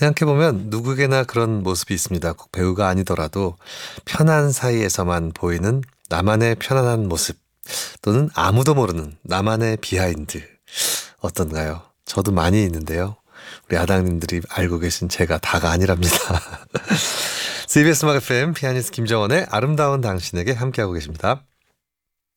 생각해보면 누구에게나 그런 모습이 있습니다. 꼭 배우가 아니더라도 편한 사이에서만 보이는 나만의 편안한 모습 또는 아무도 모르는 나만의 비하인드 어떤가요? 저도 많이 있는데요. 우리 아당님들이 알고 계신 제가 다가 아니랍니다. CBS 음악 FM 피아니스트 김정원의 아름다운 당신에게 함께하고 계십니다.